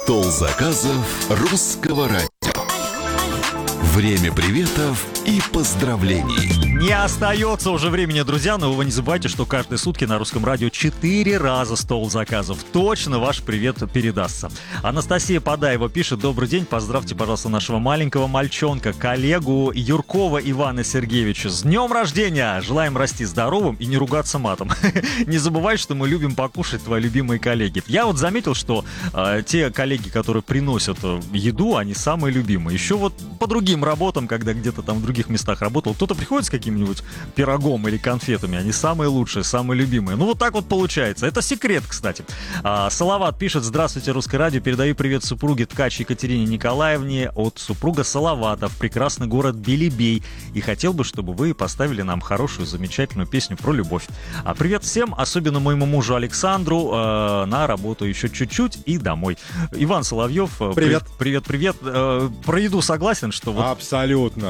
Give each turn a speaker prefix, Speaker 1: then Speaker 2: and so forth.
Speaker 1: Стол заказов русского радио. Время приветов и поздравлений.
Speaker 2: Не остается уже времени, друзья, но вы не забывайте, что каждые сутки на русском радио 4 раза стол заказов. Точно ваш привет передастся. Анастасия Подаева пишет: добрый день, поздравьте, пожалуйста, нашего маленького мальчонка, коллегу Юркова Ивана Сергеевича. С днем рождения! Желаем расти здоровым и не ругаться матом. Не забывай, что мы любим покушать, твои любимые коллеги. Я вот заметил, что те коллеги, которые приносят еду, они самые любимые. Еще вот по другим работам, когда где-то там в других местах работал, кто-то приходит с каким-нибудь пирогом или конфетами, они самые лучшие, самые любимые. Ну вот так вот получается. Это секрет, кстати. Салават пишет: здравствуйте, Русское радио, передаю привет супруге ткач Екатерине Николаевне от супруга Салавата в прекрасный город Белебей. И хотел бы, чтобы вы поставили нам хорошую, замечательную песню про любовь. Привет всем, особенно моему мужу Александру, на работу еще чуть-чуть и домой. Иван Соловьев.
Speaker 3: Привет.
Speaker 2: Привет. Про еду согласен, что вот
Speaker 3: Абсолютно.